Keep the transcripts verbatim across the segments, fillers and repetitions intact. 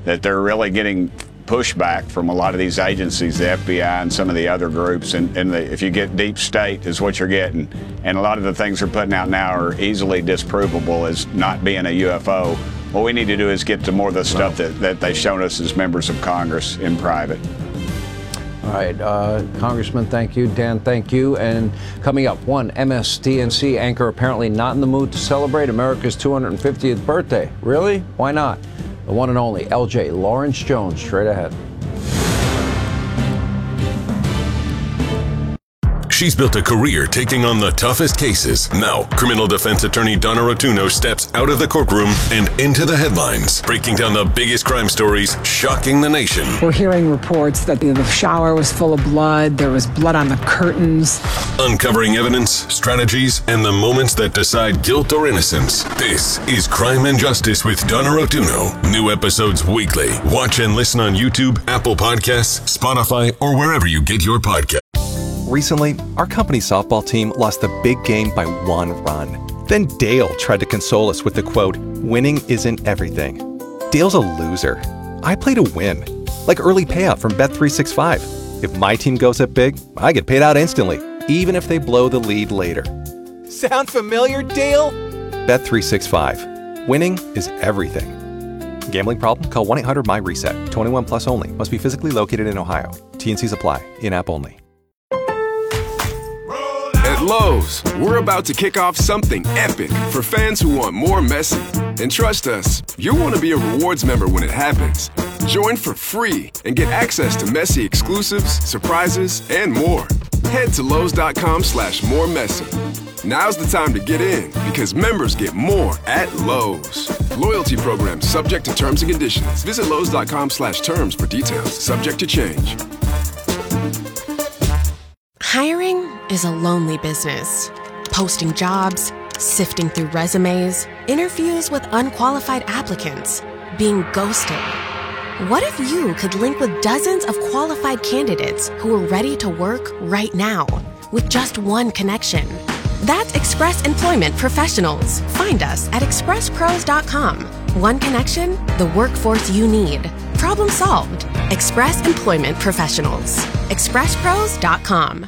that they're really getting pushback from a lot of these agencies, the F B I and some of the other groups, and, and the, if you get deep state is what you're getting, and a lot of the things they're putting out now are easily disprovable as not being a U F O. What we need to do is get to more of the stuff that, that they've shown us as members of Congress in private. All right, uh, Congressman, thank you. Dan, thank you. And coming up, one M S D N C anchor apparently not in the mood to celebrate America's two hundred fiftieth birthday. Really? Why not? The one and only L J Lawrence Jones, straight ahead. She's built a career taking on the toughest cases. Now, criminal defense attorney Donna Rotuno steps out of the courtroom and into the headlines, breaking down the biggest crime stories shocking the nation. We're hearing reports that the shower was full of blood, there was blood on the curtains. Uncovering evidence, strategies, and the moments that decide guilt or innocence. This is Crime and Justice with Donna Rotuno. New episodes weekly. Watch and listen on YouTube, Apple Podcasts, Spotify, or wherever you get your podcasts. Recently, our company softball team lost a big game by one run. Then Dale tried to console us with the quote, "Winning isn't everything." Dale's a loser. I play to win. Like early payout from Bet three sixty-five. If my team goes up big, I get paid out instantly, even if they blow the lead later. Sound familiar, Dale? Bet three sixty-five. Winning is everything. Gambling problem? Call one eight hundred my reset. twenty-one plus only. Must be physically located in Ohio. T N Cs apply. In-app only. At Lowe's, we're about to kick off something epic for fans who want more Messi. And trust us, you'll want to be a rewards member when it happens. Join for free and get access to Messi exclusives, surprises, and more. Head to Lowe's.com slash more Messi. Now's the time to get in because members get more at Lowe's. Loyalty program subject to terms and conditions. Visit Lowe's.com slash terms for details. Subject to change. Hiring is a lonely business. Posting jobs, sifting through resumes, interviews with unqualified applicants, being ghosted. What if you could link with dozens of qualified candidates who are ready to work right now with just one connection? That's Express Employment Professionals. Find us at express pros dot com. One connection, the workforce you need. Problem solved. Express Employment Professionals. express pros dot com.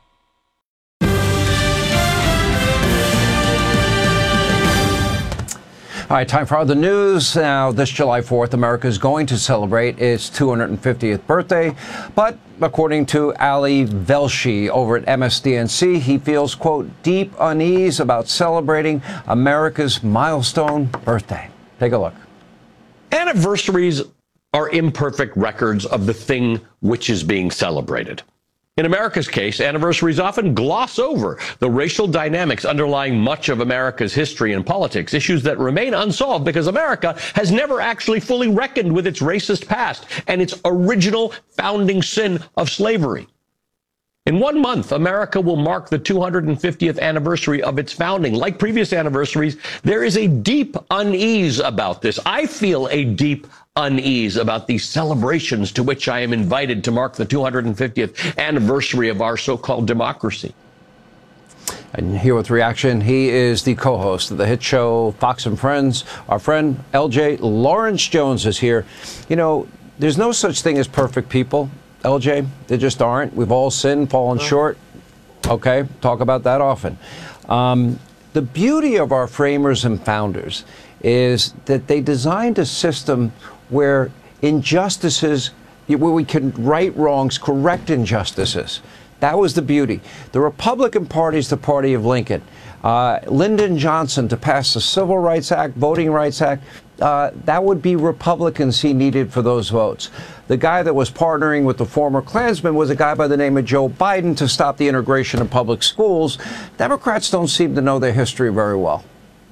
All right, time for other news. Now, this July fourth, America is going to celebrate its two hundred fiftieth birthday. But according to Ali Velshi over at M S D N C, he feels, quote, deep unease about celebrating America's milestone birthday. Take a look. Anniversaries are imperfect records of the thing which is being celebrated. In America's case, anniversaries often gloss over the racial dynamics underlying much of America's history and politics, issues that remain unsolved because America has never actually fully reckoned with its racist past and its original founding sin of slavery. In one month, America will mark the two hundred fiftieth anniversary of its founding. Like previous anniversaries, there is a deep unease about this. I feel a deep unease about these celebrations to which I am invited to mark the two hundred fiftieth anniversary of our so-called democracy. And here with reaction, he is the co-host of the hit show Fox and Friends. Our friend L J Lawrence Jones is here. You know, there's no such thing as perfect people, L J. There just aren't. We've all sinned, fallen short. Okay, talk about that often. Um, the beauty of our framers and founders is that they designed a system where injustices, where we can right wrongs, correct injustices. That was the beauty. The Republican Party is the party of Lincoln. Uh, Lyndon Johnson to pass the Civil Rights Act, Voting Rights Act, uh, that would be Republicans he needed for those votes. The guy that was partnering with the former Klansman was a guy by the name of Joe Biden to stop the integration of public schools. Democrats don't seem to know their history very well.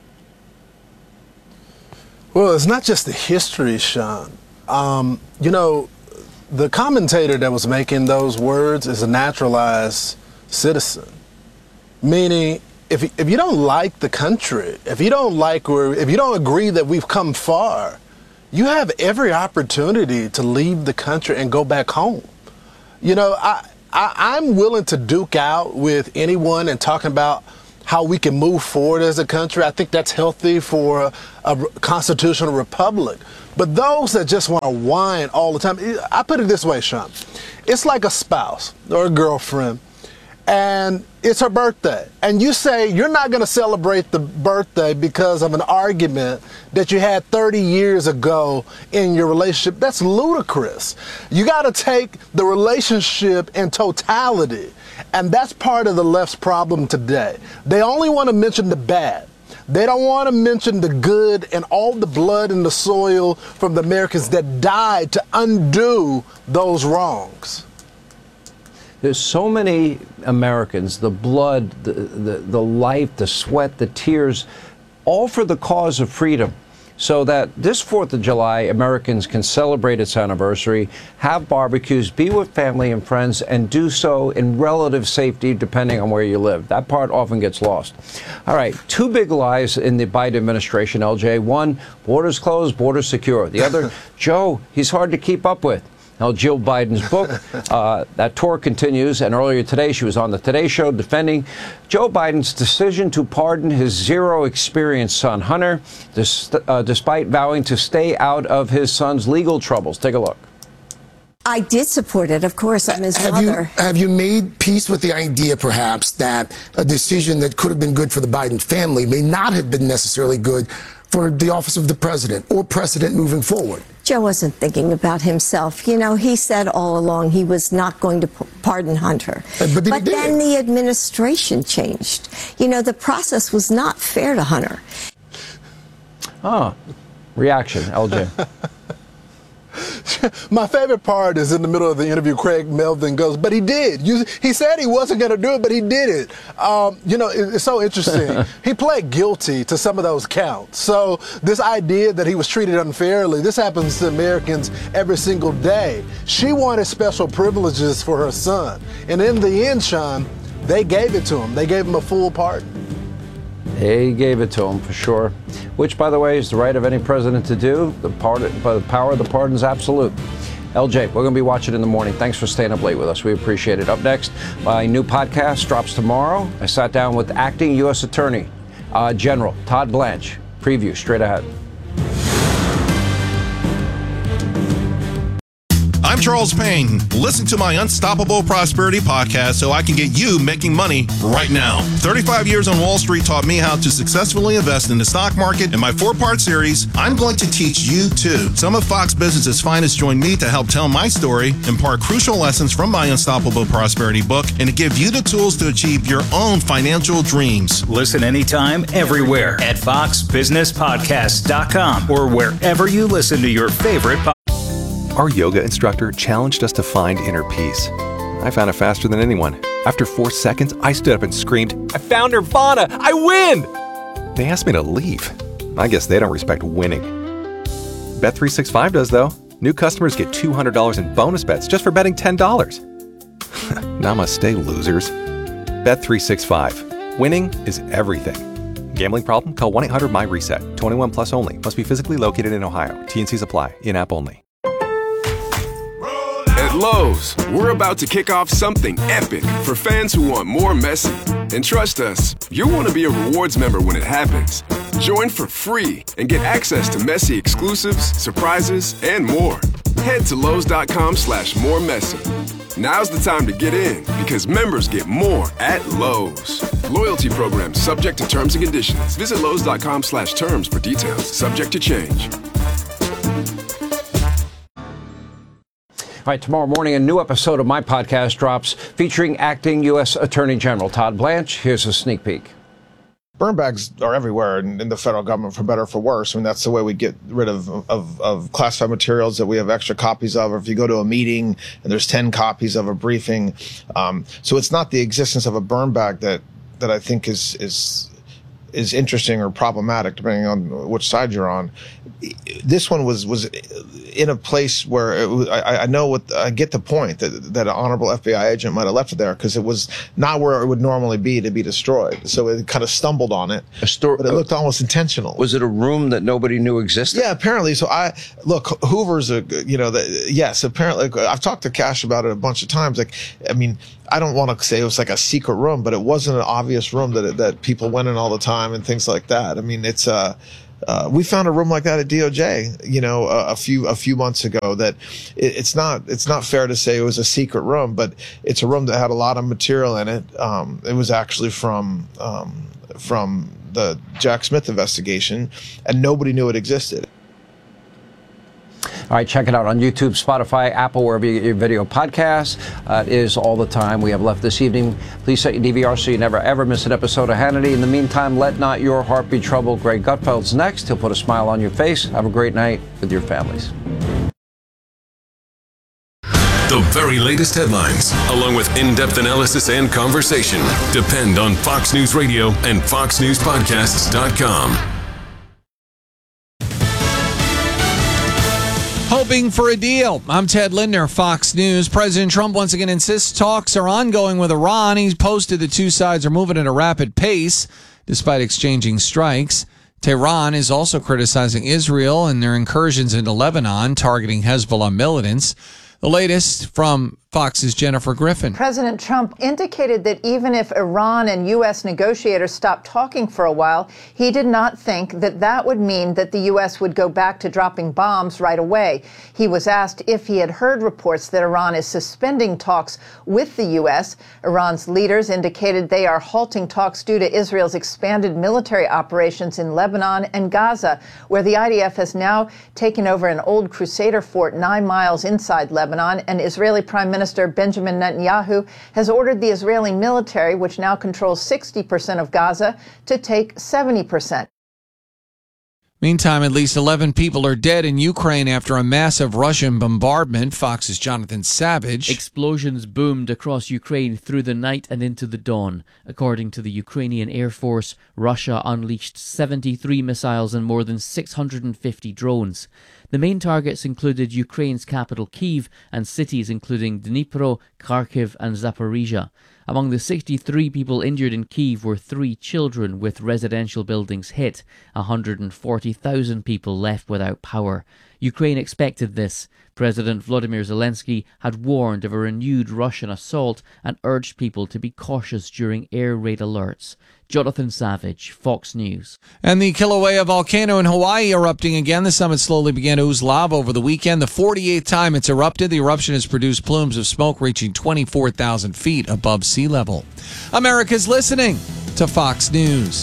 Well, it's not just the history, Sean. Um, you know, the commentator that was making those words is a naturalized citizen, meaning if if you don't like the country, if you don't like or if you don't agree that we've come far, you have every opportunity to leave the country and go back home. You know, I, I I'm willing to duke out with anyone and talking about how we can move forward as a country. I think that's healthy for a, a constitutional republic. But those that just want to whine all the time, I put it this way, Sean. It's like a spouse or a girlfriend, and it's her birthday. And you say you're not going to celebrate the birthday because of an argument that you had thirty years ago in your relationship. That's ludicrous. You got to take the relationship in totality. And that's part of the left's problem today. They only want to mention the bad. They don't want to mention the good and all the blood in the soil from the Americans that died to undo those wrongs. There's so many Americans, the blood, the, the, the life, the sweat, the tears, all for the cause of freedom. So that this fourth of July, Americans can celebrate its anniversary, have barbecues, be with family and friends, and do so in relative safety depending on where you live. That part often gets lost. All right, two big lies in the Biden administration, L J. One, borders closed, borders secure. The other, Joe, he's hard to keep up with. Now, Jill Biden's book, uh, that tour continues, and earlier today she was on the Today Show defending Joe Biden's decision to pardon his zero-experience son, Hunter, dis- uh, despite vowing to stay out of his son's legal troubles. Take a look. I did support it, of course. I'm his have mother. You, have you made peace with the idea, perhaps, that a decision that could have been good for the Biden family may not have been necessarily good for the office of the president or precedent moving forward? Joe wasn't thinking about himself. You know, he said all along he was not going to p- pardon Hunter. But, but, but then the administration changed. You know, the process was not fair to Hunter. Ah, reaction, L J. My favorite part is in the middle of the interview, Craig Melvin goes, but he did. You, he said he wasn't going to do it, but he did it. Um, you know, it, it's so interesting. He pled guilty to some of those counts. So this idea that he was treated unfairly, this happens to Americans every single day. She wanted special privileges for her son. And in the end, Sean, they gave it to him. They gave him a full pardon. They gave it to him, for sure. Which, by the way, is the right of any president to do. The, part, the power of the pardon is absolute. L J, we're going to be watching in the morning. Thanks for staying up late with us. We appreciate it. Up next, my new podcast drops tomorrow. I sat down with acting U S Attorney uh, General Todd Blanche. Preview straight ahead. I'm Charles Payne. Listen to my Unstoppable Prosperity podcast so I can get you making money right now. thirty-five years on Wall Street taught me how to successfully invest in the stock market. In my four-part series, I'm going to teach you too. Some of Fox Business's finest join me to help tell my story, impart crucial lessons from my Unstoppable Prosperity book, and to give you the tools to achieve your own financial dreams. Listen anytime, everywhere at fox business podcast dot com or wherever you listen to your favorite podcasts. Our yoga instructor challenged us to find inner peace. I found it faster than anyone. After four seconds, I stood up and screamed, "I found Nirvana! I win!" They asked me to leave. I guess they don't respect winning. Bet three sixty-five does, though. New customers get two hundred dollars in bonus bets just for betting ten dollars. Namaste, losers. Bet three sixty-five. Winning is everything. Gambling problem? Call one eight hundred my reset. twenty-one plus only. Must be physically located in Ohio. T and C's apply. In-app only. At Lowe's, we're about to kick off something epic for fans who want more messy. And trust us, you'll want to be a rewards member when it happens. Join for free and get access to messy exclusives, surprises, and more. Head to Lowe's.com slash more messy. Now's the time to get in because members get more at Lowe's. Loyalty program subject to terms and conditions. Visit Lowe's.com slash terms for details. Subject to change. All right, tomorrow morning, a new episode of my podcast drops featuring acting U S Attorney General Todd Blanche. Here's a sneak peek. Burn bags are everywhere in, in the federal government, for better or for worse. I mean, that's the way we get rid of, of, of classified materials that we have extra copies of, or if you go to a meeting and there's ten copies of a briefing. Um, so it's not the existence of a burn bag that, that I think is, is is interesting or problematic, depending on which side you're on. This one was was in a place where it was, I, I know what I get the point that that an honorable F B I agent might have left it there because it was not where it would normally be to be destroyed. So it kind of stumbled on it, a store, but it looked almost intentional. Was it a room that nobody knew existed? Yeah, apparently. So I look, Hoover's a you know the, yes, apparently. I've talked to Cash about it a bunch of times. Like, I mean, I don't want to say it was like a secret room, but it wasn't an obvious room that that people went in all the time and things like that. I mean, it's uh, uh we found a room like that at D O J, you know, a, a few a few months ago. That it, it's not it's not fair to say it was a secret room, but it's a room that had a lot of material in it. Um, it was actually from um, from the Jack Smith investigation, and nobody knew it existed. All right, check it out on YouTube, Spotify, Apple, wherever you get your video podcasts. Uh, it is all the time we have left this evening. Please set your D V R so you never, ever miss an episode of Hannity. In the meantime, let not your heart be troubled. Greg Gutfeld's next. He'll put a smile on your face. Have a great night with your families. The very latest headlines, along with in-depth analysis and conversation, depend on Fox News Radio and fox news podcasts dot com. Hoping for a deal. I'm Ted Lindner, Fox News. President Trump once again insists talks are ongoing with Iran. He's posted the two sides are moving at a rapid pace despite exchanging strikes. Tehran is also criticizing Israel and their incursions into Lebanon, targeting Hezbollah militants. The latest from Fox's Jennifer Griffin. President Trump indicated that even if Iran and U S negotiators stopped talking for a while, he did not think that that would mean that the U S would go back to dropping bombs right away. He was asked if he had heard reports that Iran is suspending talks with the U S. Iran's leaders indicated they are halting talks due to Israel's expanded military operations in Lebanon and Gaza, where the I D F has now taken over an old Crusader fort nine miles inside Lebanon, and Israeli Prime Minister Minister Benjamin Netanyahu has ordered the Israeli military, which now controls sixty percent of Gaza, to take seventy percent. Meantime, at least eleven people are dead in Ukraine after a massive Russian bombardment. Fox's Jonathan Savage. Explosions boomed across Ukraine through the night and into the dawn. According to the Ukrainian Air Force, Russia unleashed seventy-three missiles and more than six hundred fifty drones. The main targets included Ukraine's capital Kyiv and cities including Dnipro, Kharkiv and Zaporizhia. Among the sixty-three people injured in Kyiv were three children, with residential buildings hit. one hundred forty thousand people left without power. Ukraine expected this. President Volodymyr Zelensky had warned of a renewed Russian assault and urged people to be cautious during air raid alerts. Jonathan Savage, Fox News. And the Kilauea volcano in Hawaii erupting again. The summit slowly began to ooze lava over the weekend. The forty-eighth time it's erupted. The eruption has produced plumes of smoke reaching twenty-four thousand feet above sea level. America's listening to Fox News.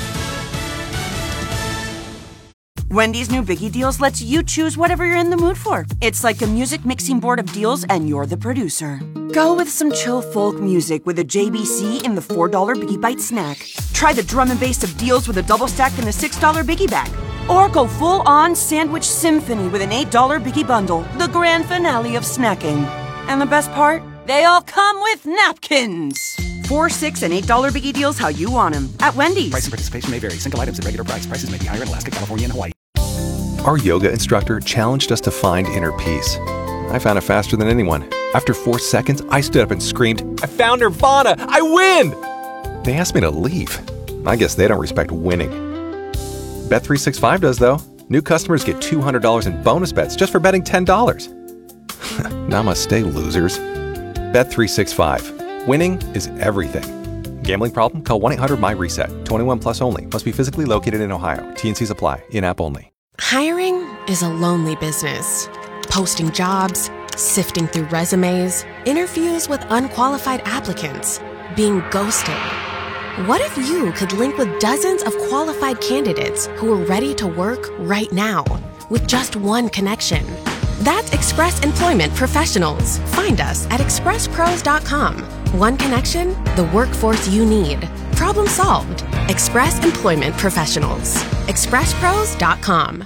Wendy's new Biggie Deals lets you choose whatever you're in the mood for. It's like a music mixing board of deals, and you're the producer. Go with some chill folk music with a J B C in the four dollar Biggie Bite snack. Try the drum and bass of deals with a double stack in the six dollar Biggie Bag. Or go full-on sandwich symphony with an eight dollar Biggie Bundle, the grand finale of snacking. And the best part? They all come with napkins. Four, six, and eight dollar Biggie Deals how you want them at Wendy's. Price and participation may vary. Single items at regular price. Prices may be higher in Alaska, California, and Hawaii. Our yoga instructor challenged us to find inner peace. I found it faster than anyone. After four seconds, I stood up and screamed, "I found Nirvana! I win!" They asked me to leave. I guess they don't respect winning. Bet three sixty-five does, though. New customers get two hundred dollars in bonus bets just for betting ten dollars. Namaste, losers. Bet three sixty-five. Winning is everything. Gambling problem? Call one eight hundred my reset. twenty-one plus only. Must be physically located in Ohio. T and Cs apply. In-app only. Hiring is a lonely business. Posting jobs, sifting through resumes, interviews with unqualified applicants, being ghosted. What if you could link with dozens of qualified candidates who are ready to work right now with just one connection? That's Express Employment Professionals. Find us at express pros dot com. One connection, the workforce you need. Problem solved. Express Employment Professionals. express pros dot com.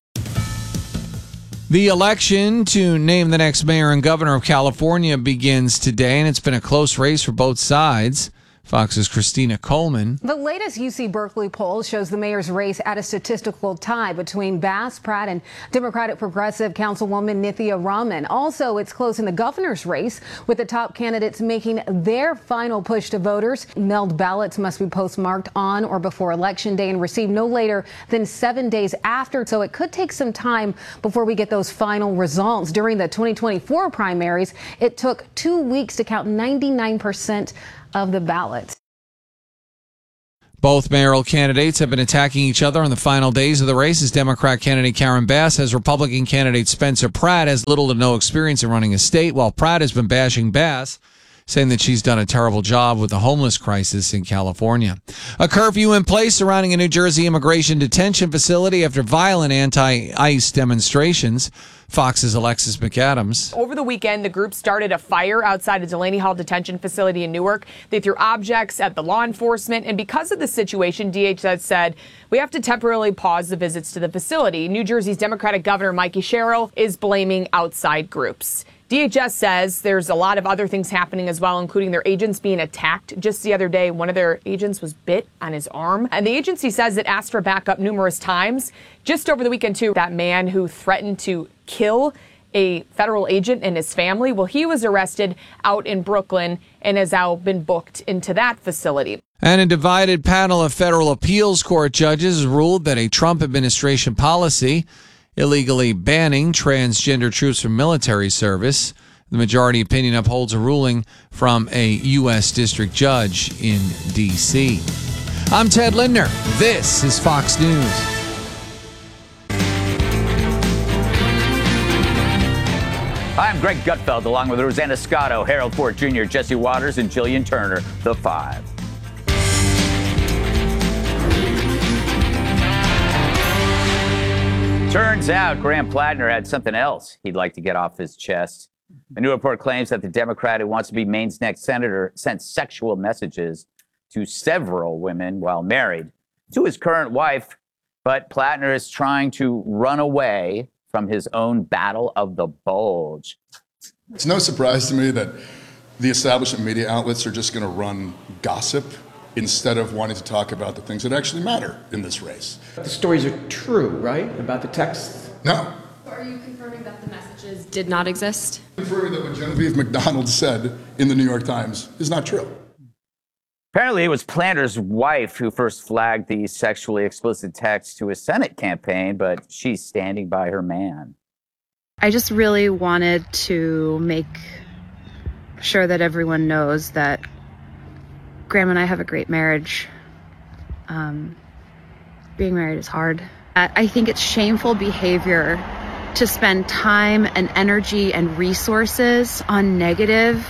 The election to name the next mayor and governor of California begins today, and it's been a close race for both sides. Fox's Christina Coleman. The latest U C Berkeley poll shows the mayor's race at a statistical tie between Bass, Pratt, and Democratic Progressive Councilwoman Nithya Raman. Also, it's close in the governor's race, with the top candidates making their final push to voters. Mailed ballots must be postmarked on or before Election Day and received no later than seven days after, so it could take some time before we get those final results. During the twenty twenty-four primaries, it took two weeks to count ninety-nine percent of the ballots. Both mayoral candidates have been attacking each other on the final days of the race, as Democrat candidate Karen Bass says Republican candidate Spencer Pratt has little to no experience in running a state, while Pratt has been bashing Bass, saying that she's done a terrible job with the homeless crisis in California. A curfew in place surrounding a New Jersey immigration detention facility after violent anti-ICE demonstrations. Fox's Alexis McAdams. Over the weekend, the group started a fire outside a Delaney Hall detention facility in Newark. They threw objects at the law enforcement, and because of the situation, D H S said, we have to temporarily pause the visits to the facility. New Jersey's Democratic Governor Mikey Sherrill is blaming outside groups. D H S says there's a lot of other things happening as well, including their agents being attacked. Just the other day, one of their agents was bit on his arm. And the agency says it asked for backup numerous times. Just over the weekend, too, that man who threatened to kill a federal agent and his family, well, he was arrested out in Brooklyn and has now been booked into that facility. And a divided panel of federal appeals court judges ruled that a Trump administration policy illegally banning transgender troops from military service. The majority opinion upholds a ruling from a U S district judge in D C. I'm Ted Lindner. This is Fox News. Hi, I'm Greg Gutfeld, along with Rosanna Scotto, Harold Ford Junior, Jesse Waters, and Jillian Turner, the Five. Turns out Graham Plattner had something else he'd like to get off his chest. A new report claims that the Democrat who wants to be Maine's next senator sent sexual messages to several women while married to his current wife, but Plattner is trying to run away from his own battle of the bulge. It's no surprise to me that the establishment media outlets are just going to run gossip instead of wanting to talk about the things that actually matter in this race. The stories are true, right? About the texts? No. Are you confirming that the messages did not exist? Confirming that what Genevieve McDonald said in the New York Times is not true. Apparently, it was Planter's wife who first flagged the sexually explicit text to his Senate campaign, but she's standing by her man. I just really wanted to make sure that everyone knows that Graham and I have a great marriage. Um, being married is hard. I think it's shameful behavior to spend time and energy and resources on negative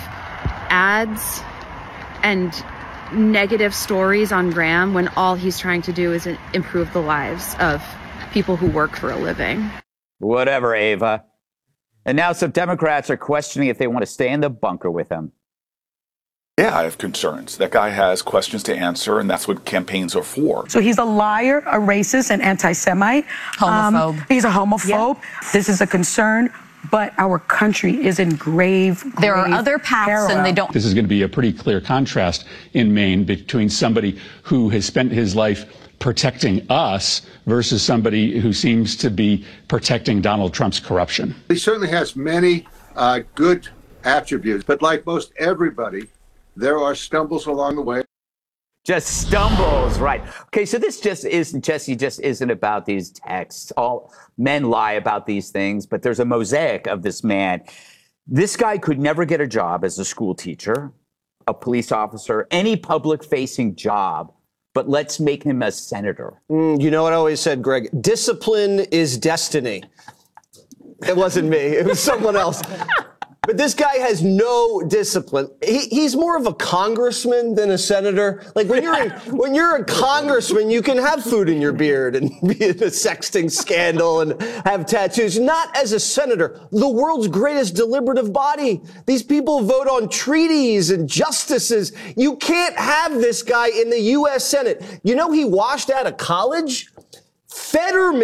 ads and negative stories on Graham when all he's trying to do is improve the lives of people who work for a living. Whatever, Ava. And now some Democrats are questioning if they want to stay in the bunker with him. Yeah, I have concerns. That guy has questions to answer, and that's what campaigns are for. So he's a liar, a racist, an anti-Semite. Homophobe. Um, he's a homophobe. Yeah. This is a concern, but our country is in grave, grave There are other paths, peril. and they don't. This is going to be a pretty clear contrast in Maine between somebody who has spent his life protecting us versus somebody who seems to be protecting Donald Trump's corruption. He certainly has many uh, good attributes, but like most everybody, there are stumbles along the way. Just stumbles, right. Okay, so this just isn't, Jesse, just isn't about these texts. All men lie about these things, but there's a mosaic of this man. This guy could never get a job as a school teacher, a police officer, any public-facing job, but let's make him a senator. Mm, you know what I always said, Greg? Discipline is destiny. It wasn't me. It was someone else. But this guy has no discipline. He, he's more of a congressman than a senator. Like when you're a, when you're a congressman, you can have food in your beard and be in a sexting scandal and have tattoos. Not as a senator, the world's greatest deliberative body. These people vote on treaties and justices. You can't have this guy in the U S Senate. You know he washed out of college? Fetterman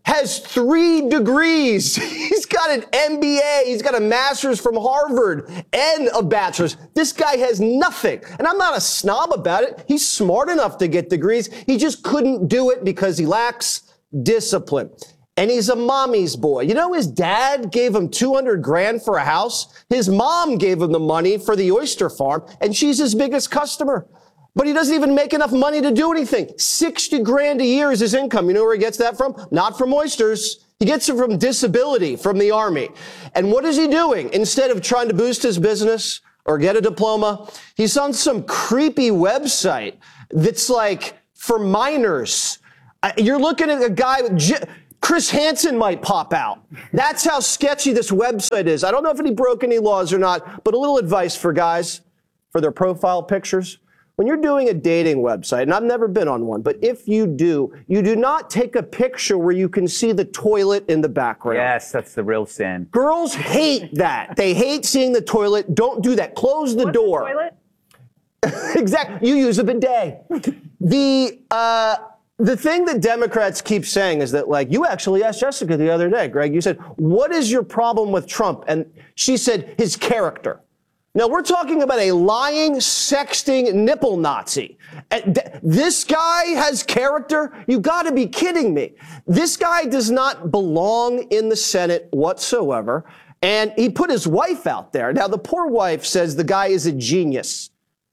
has three degrees. He's got an M B A. He's got a master's from Harvard and a bachelor's. This guy has nothing. And I'm not a snob about it. He's smart enough to get degrees. He just couldn't do it because he lacks discipline. And he's a mommy's boy. You know, his dad gave him two hundred grand for a house. His mom gave him the money for the oyster farm, and she's his biggest customer. But he doesn't even make enough money to do anything. sixty grand a year is his income. You know where he gets that from? Not from oysters. He gets it from disability from the Army. And what is he doing? Instead of trying to boost his business or get a diploma, he's on some creepy website that's like for minors. Uh, you're looking at a guy with... J- Chris Hansen might pop out. That's how sketchy this website is. I don't know if he broke any laws or not, but a little advice for guys, for their profile pictures. When you're doing a dating website, and I've never been on one, but if you do, you do not take a picture where you can see the toilet in the background. Yes, that's the real sin. Girls hate that. They hate seeing the toilet. Don't do that. Close the What's The door. toilet? Exactly. You use a bidet. The, uh, The thing that Democrats keep saying is that, like, you actually asked Jessica the other day, Greg, you said, what is your problem with Trump? And she said, his character. Now, we're talking about a lying, sexting nipple Nazi. And th- this guy has character? You gotta be kidding me. This guy does not belong in the Senate whatsoever. And he put his wife out there. Now, the poor wife says the guy is a genius.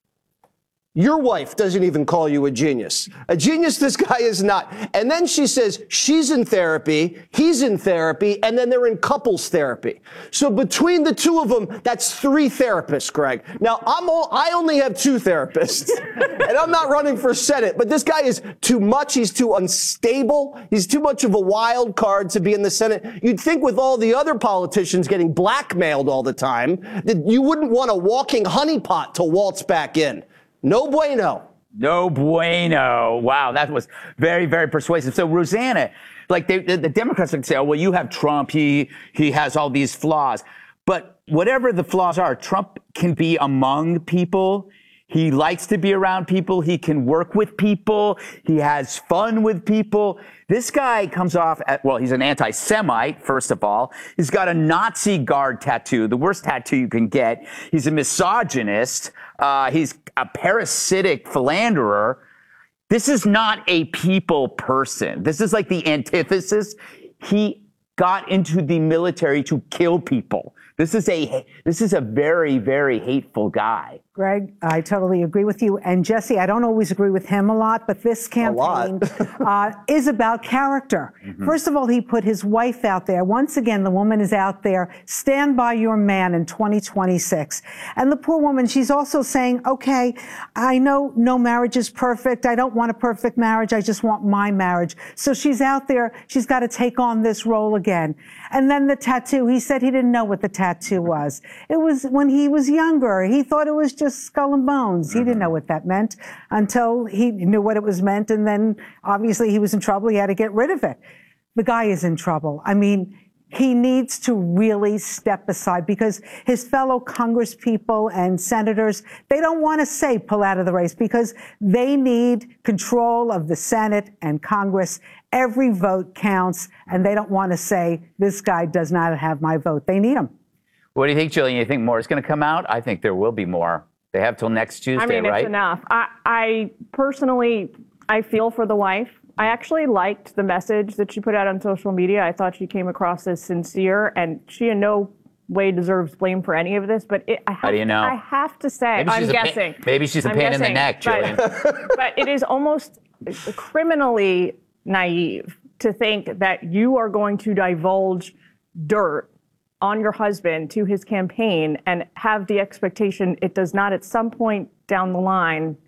Your wife doesn't even call you a genius. A genius this guy is not. And then she says she's in therapy, he's in therapy, and then they're in couples therapy. So between the two of them, that's three therapists, Greg. Now, I'm all, I only have two therapists, and I'm not running for Senate, but this guy is too much. He's too unstable. He's too much of a wild card to be in the Senate. You'd think with all the other politicians getting blackmailed all the time, that you wouldn't want a walking honeypot to waltz back in. No bueno. No bueno. Wow, that was very, very persuasive. So, Rosanna, like they, the, the Democrats would say, oh, well, you have Trump. He he has all these flaws. But whatever the flaws are, Trump can be among people. He likes to be around people. He can work with people. He has fun with people. This guy comes off at, well, he's an anti-Semite, first of all. He's got a Nazi guard tattoo, the worst tattoo you can get. He's a misogynist. Uh, he's a parasitic philanderer. This is not a people person. This is like the antithesis. He got into the military to kill people. This is a this is a very, very hateful guy. Greg, I totally agree with you. And Jesse, I don't always agree with him a lot, but this campaign uh, is about character. Mm-hmm. First of all, he put his wife out there. Once again, the woman is out there. Stand by your man in twenty twenty-six. And the poor woman, she's also saying, okay, I know no marriage is perfect. I don't want a perfect marriage. I just want my marriage. So she's out there. She's got to take on this role again. And then the tattoo, he said he didn't know what the tattoo was. It was when he was younger. He thought it was just skull and bones. He didn't know what that meant until he knew what it was meant. And then obviously he was in trouble. He had to get rid of it. The guy is in trouble. I mean, he needs to really step aside because his fellow congresspeople and senators, they don't want to say pull out of the race because they need control of the Senate and Congress. Every vote counts, and they don't want to say this guy does not have my vote. They need him. What do you think, Jillian? You think more is going to come out? I think there will be more. They have till next Tuesday, I mean, right? it's enough. I, I personally, I feel for the wife. I actually liked the message that she put out on social media. I thought she came across as sincere, and she in no way deserves blame for any of this. But it, I have, How do you know? I have to say, maybe I'm she's guessing. Pa- maybe she's a I'm pain guessing, in the neck, but, Jillian. but it is almost criminally naive to think that you are going to divulge dirt on your husband to his campaign and have the expectation it does not at some point down the line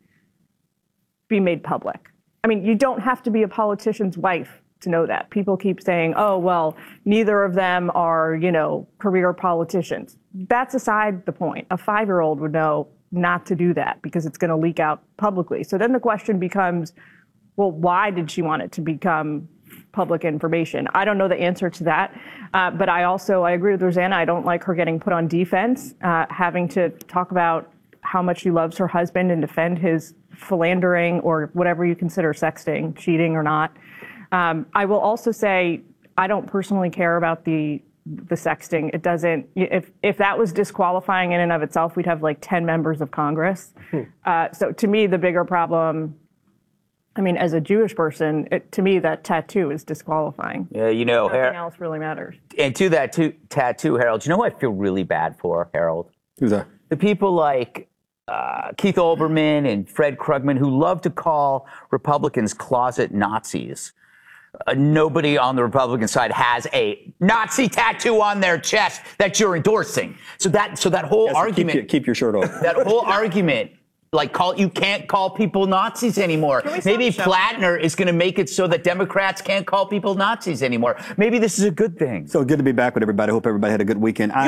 be made public. I mean, you don't have to be a politician's wife to know that. People keep saying, oh, well, neither of them are, you know, career politicians. That's aside the point. A five-year-old would know not to do that because it's going to leak out publicly. So then the question becomes, well, why did she want it to become public information? I don't know the answer to that. Uh, but I also, I agree with Rosanna. I don't like her getting put on defense, uh, having to talk about how much she loves her husband and defend his philandering or whatever you consider sexting, cheating or not. Um, I will also say I don't personally care about the the sexting. It doesn't. If if that was disqualifying in and of itself, we'd have like ten members of Congress. Uh, so to me, the bigger problem. I mean, as a Jewish person, it, to me, that tattoo is disqualifying. Yeah, you know, nothing Har- else really matters. And to that to, tattoo, Harold, you know what I feel really bad for, Harold? Who's that? The people like uh, Keith Olbermann and Fred Krugman who love to call Republicans closet Nazis. Uh, nobody on the Republican side has a Nazi tattoo on their chest that you're endorsing. So that so that whole Yes, argument, keep your, keep your shirt off. that whole argument. Like, call you can't call people Nazis anymore. Maybe Plattner is going to make it so that Democrats can't call people Nazis anymore. Maybe this is a good thing. So good to be back with everybody. Hope everybody had a good weekend. I